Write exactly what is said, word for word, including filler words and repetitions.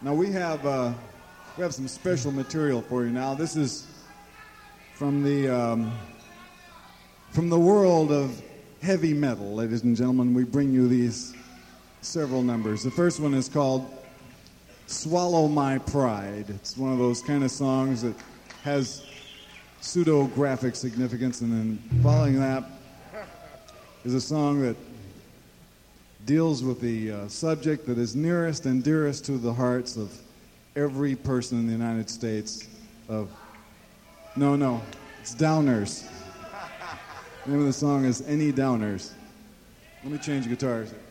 Now we have uh, we have some special material for you now. This is from the um, from the world of heavy metal, ladies and gentlemen. We bring you these several numbers. The first one is called "Swallow My Pride." It's one of those kind of songs that has pseudo-graphic significance, and then following that is a song that deals with the uh, subject that is nearest and dearest to the hearts of every person in the United States of... No, no, it's Downers. The name of the song is Any Downers. Let me change guitars.